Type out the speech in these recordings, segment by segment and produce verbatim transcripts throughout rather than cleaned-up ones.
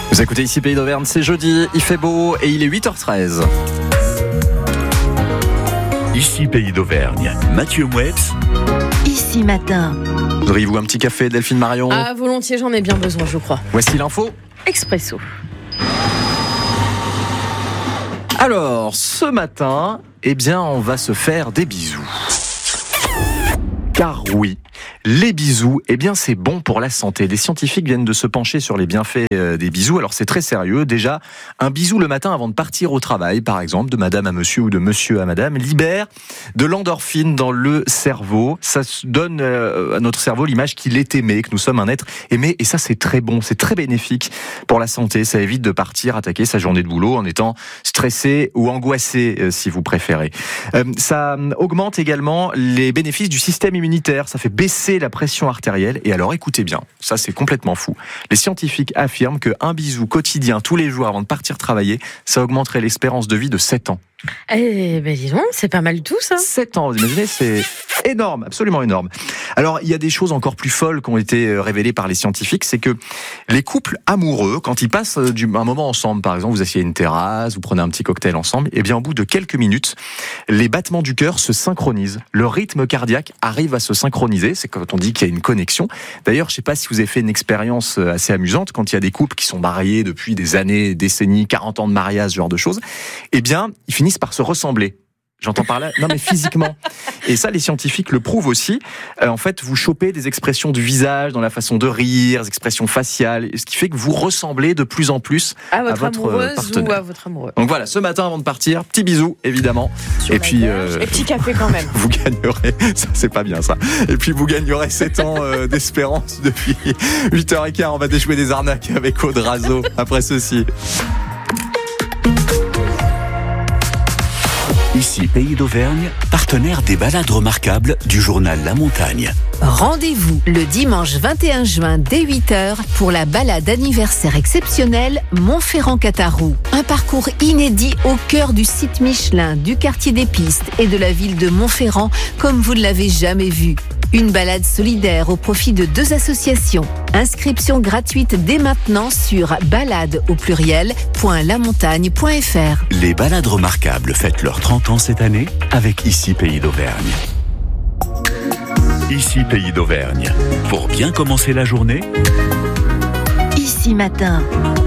Vous écoutez ici Pays d'Auvergne, c'est jeudi, il fait beau et il est huit heures treize. Ici Pays d'Auvergne, Mathieu Mouets. Ici matin. Voudriez-vous un petit café, Delphine Marion? Ah, volontiers, j'en ai bien besoin, je crois. Voici l'info. Expresso. Alors, ce matin, eh bien, on va se faire des bisous. Car oui, les bisous, eh bien, c'est bon pour la santé. Des scientifiques viennent de se pencher sur les bienfaits euh, des bisous. Alors, c'est très sérieux. Déjà, un bisou le matin avant de partir au travail, par exemple, de madame à monsieur ou de monsieur à madame, libère de l'endorphine dans le cerveau. Ça donne euh, à notre cerveau l'image qu'il est aimé, que nous sommes un être aimé. Et ça, c'est très bon, c'est très bénéfique pour la santé. Ça évite de partir attaquer sa journée de boulot en étant stressé ou angoissé, euh, si vous préférez. Euh, ça augmente également les bénéfices du système immunitaire. Ça fait baisser la pression artérielle. Et alors, écoutez bien, ça c'est complètement fou. Les scientifiques affirment qu'un bisou quotidien tous les jours avant de partir travailler, ça augmenterait l'espérance de vie de sept ans. Eh ben dis donc, c'est pas mal tout ça. sept ans, vous imaginez, c'est énorme, absolument énorme. Alors, il y a des choses encore plus folles qui ont été révélées par les scientifiques, c'est que les couples amoureux, quand ils passent un moment ensemble, par exemple, vous asseyez à une terrasse, vous prenez un petit cocktail ensemble, et bien au bout de quelques minutes, les battements du cœur se synchronisent. Le rythme cardiaque arrive à se synchroniser, c'est quand on dit qu'il y a une connexion. D'ailleurs, je ne sais pas si vous avez fait une expérience assez amusante, quand il y a des couples qui sont mariés depuis des années, décennies, quarante ans de mariage, ce genre de choses, eh bien, ils finissent par se ressembler. J'entends par là, non mais physiquement. Et ça, les scientifiques le prouvent aussi. Euh, en fait, vous chopez des expressions du visage, dans la façon de rire, des expressions faciales, ce qui fait que vous ressemblez de plus en plus à votre, à votre amoureuse partenaire. ou à votre amoureux. Donc voilà, ce matin avant de partir, petit bisou évidemment. Sur et puis euh, et petit café quand même. Vous gagnerez, ça c'est pas bien ça. Et puis vous gagnerez sept ans euh, d'espérance depuis huit heures quinze. On va déjouer des arnaques avec Aude Razo après ceci. Ici Pays d'Auvergne, partenaire des balades remarquables du journal La Montagne. Rendez-vous le dimanche vingt et un juin dès huit heures pour la balade anniversaire exceptionnelle Montferrand-Cataroux. Un parcours inédit au cœur du site Michelin, du quartier des Pistes et de la ville de Montferrand comme vous ne l'avez jamais vu. Une balade solidaire au profit de deux associations. Inscription gratuite dès maintenant sur balade au pluriel point lamontagne point fr. Les balades remarquables fêtent leurs trente ans cette année avec Ici Pays d'Auvergne. Ici Pays d'Auvergne. Pour bien commencer la journée, Ici matin.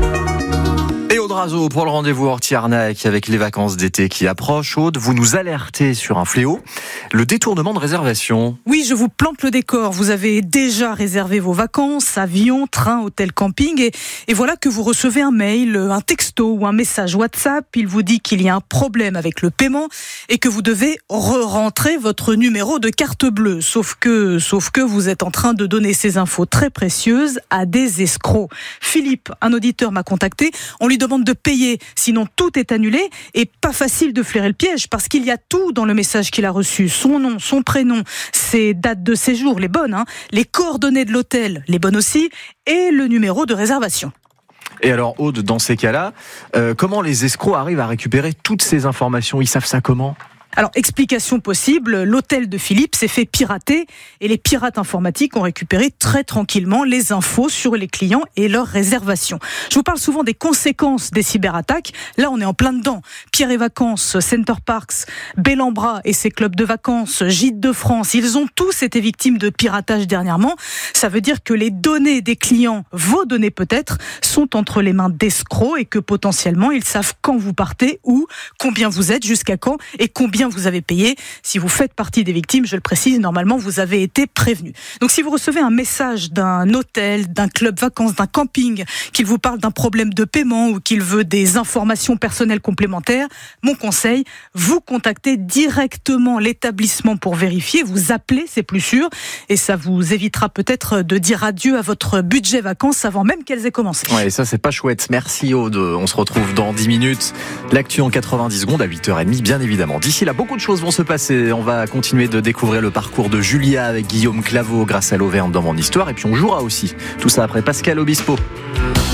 Et Aude Razo pour le rendez-vous Horty-Arnac avec les vacances d'été qui approchent. Aude, vous nous alertez sur un fléau, le détournement de réservation. Oui, je vous plante le décor. Vous avez déjà réservé vos vacances, avion, train, hôtel, camping, et, et voilà que vous recevez un mail, un texto ou un message WhatsApp. Il vous dit qu'il y a un problème avec le paiement et que vous devez re-rentrer votre numéro de carte bleue. Sauf que, sauf que vous êtes en train de donner ces infos très précieuses à des escrocs. Philippe, un auditeur, m'a contacté. On lui demande de payer, sinon tout est annulé, et pas facile de flairer le piège parce qu'il y a tout dans le message qu'il a reçu. Son nom, son prénom, ses dates de séjour, les bonnes, hein, les coordonnées de l'hôtel, les bonnes aussi, et le numéro de réservation. Et alors Aude, dans ces cas-là, euh, comment les escrocs arrivent à récupérer toutes ces informations? Ils savent ça comment? Alors, explication possible, l'hôtel de Philippe s'est fait pirater et les pirates informatiques ont récupéré très tranquillement les infos sur les clients et leurs réservations. Je vous parle souvent des conséquences des cyberattaques. Là, on est en plein dedans. Pierre et Vacances, Center Parcs, Bellambra et ses clubs de vacances, Gîtes de France, ils ont tous été victimes de piratage dernièrement. Ça veut dire que les données des clients, vos données peut-être, sont entre les mains d'escrocs et que potentiellement, ils savent quand vous partez, où, combien vous êtes, jusqu'à quand et combien vous avez payé. Si vous faites partie des victimes, je le précise, normalement vous avez été prévenu. Donc si vous recevez un message d'un hôtel, d'un club vacances, d'un camping, qu'il vous parle d'un problème de paiement ou qu'il veut des informations personnelles complémentaires, mon conseil, vous contactez directement l'établissement pour vérifier, vous appelez, c'est plus sûr, et ça vous évitera peut-être de dire adieu à votre budget vacances avant même qu'elles aient commencé. Ouais, ça c'est pas chouette. Merci Aude. On se retrouve dans dix minutes. L'actu en quatre-vingt-dix secondes à huit heures trente, bien évidemment. D'ici là, beaucoup de choses vont se passer. On va continuer de découvrir le parcours de Julia avec Guillaume Claveau grâce à l'Auvergne dans mon histoire. Et puis on jouera aussi. Tout ça après Pascal Obispo.